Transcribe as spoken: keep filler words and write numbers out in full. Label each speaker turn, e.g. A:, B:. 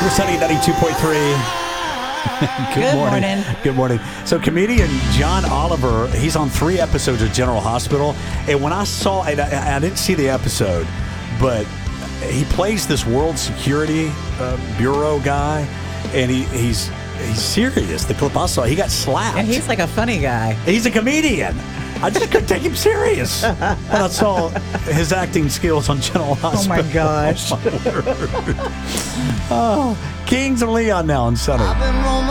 A: We're Sunny ninety-two point three. Good,
B: Good
A: morning.
B: morning.
A: Good morning. So comedian John Oliver, he's on three episodes of General Hospital. And when I saw, and I, I didn't see the episode, but he plays this World Security uh, Bureau guy, and he, he's he's serious. The clip I saw, he got slapped.
B: And he's like a funny guy.
A: He's a comedian. I just couldn't take him serious when I saw his acting skills on General Hospital.
B: Oh my gosh.
A: Oh, my word. Oh, Kings of Leon now on Sunny.